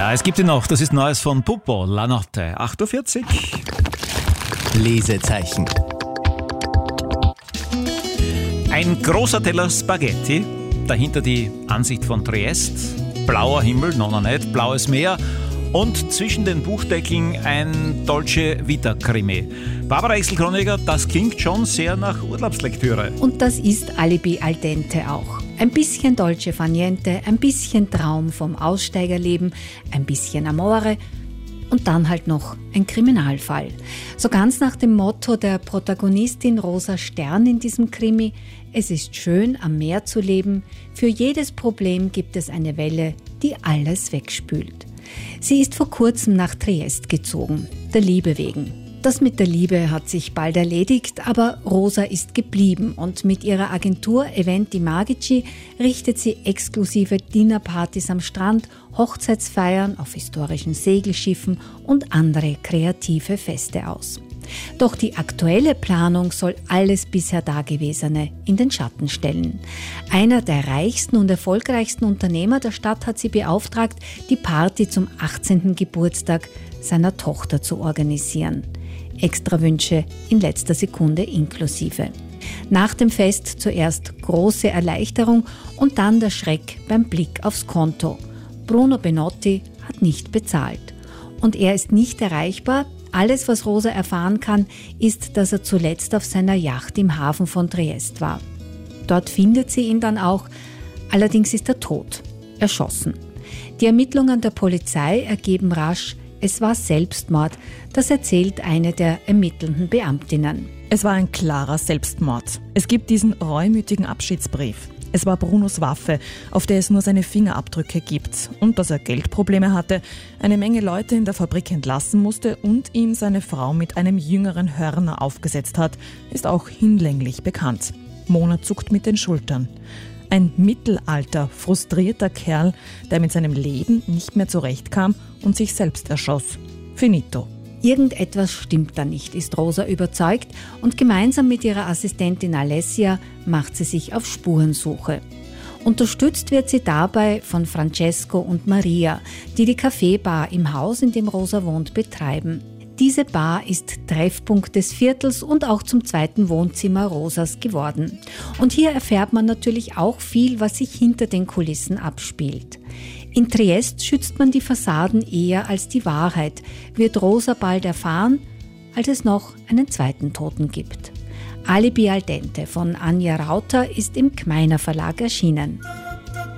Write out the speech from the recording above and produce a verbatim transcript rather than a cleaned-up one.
Ja, es gibt ihn noch. Das ist Neues von Pupo, La Notte. acht Uhr vierzig. Lesezeichen. Ein großer Teller Spaghetti, dahinter die Ansicht von Triest, blauer Himmel, noch noch nicht, blaues Meer und zwischen den Buchdeckeln ein Dolce Vita Krimi. Barbara Exl-Kroniger, das klingt schon sehr nach Urlaubslektüre. Und das ist Alibi al dente auch. Ein bisschen Dolce Far Niente, ein bisschen Traum vom Aussteigerleben, ein bisschen Amore und dann halt noch ein Kriminalfall. So ganz nach dem Motto der Protagonistin Rosa Stern in diesem Krimi: Es ist schön, am Meer zu leben. Für jedes Problem gibt es eine Welle, die alles wegspült. Sie ist vor kurzem nach Triest gezogen, der Liebe wegen. Das mit der Liebe hat sich bald erledigt, aber Rosa ist geblieben und mit ihrer Agentur Eventi Magici richtet sie exklusive Dinnerpartys am Strand, Hochzeitsfeiern auf historischen Segelschiffen und andere kreative Feste aus. Doch die aktuelle Planung soll alles bisher Dagewesene in den Schatten stellen. Einer der reichsten und erfolgreichsten Unternehmer der Stadt hat sie beauftragt, die Party zum achtzehnten Geburtstag seiner Tochter zu organisieren. Extrawünsche in letzter Sekunde inklusive. Nach dem Fest zuerst große Erleichterung und dann der Schreck beim Blick aufs Konto. Bruno Benotti hat nicht bezahlt. Und er ist nicht erreichbar. Alles, was Rosa erfahren kann, ist, dass er zuletzt auf seiner Yacht im Hafen von Triest war. Dort findet sie ihn dann auch, allerdings ist er tot, erschossen. Die Ermittlungen der Polizei ergeben rasch, es war Selbstmord, das erzählt eine der ermittelnden Beamtinnen. Es war ein klarer Selbstmord. Es gibt diesen reumütigen Abschiedsbrief. Es war Brunos Waffe, auf der es nur seine Fingerabdrücke gibt. Und dass er Geldprobleme hatte, eine Menge Leute in der Fabrik entlassen musste und ihm seine Frau mit einem jüngeren Hörner aufgesetzt hat, ist auch hinlänglich bekannt. Mona zuckt mit den Schultern. Ein mittelalter, frustrierter Kerl, der mit seinem Leben nicht mehr zurechtkam und sich selbst erschoss. Finito. Irgendetwas stimmt da nicht, ist Rosa überzeugt, und gemeinsam mit ihrer Assistentin Alessia macht sie sich auf Spurensuche. Unterstützt wird sie dabei von Francesco und Maria, die die Kaffeebar im Haus, in dem Rosa wohnt, betreiben. Diese Bar ist Treffpunkt des Viertels und auch zum zweiten Wohnzimmer Rosas geworden. Und hier erfährt man natürlich auch viel, was sich hinter den Kulissen abspielt. In Triest schützt man die Fassaden eher als die Wahrheit, wird Rosa bald erfahren, als es noch einen zweiten Toten gibt. Alibi al dente von Anja Rauter ist im Gmeiner Verlag erschienen.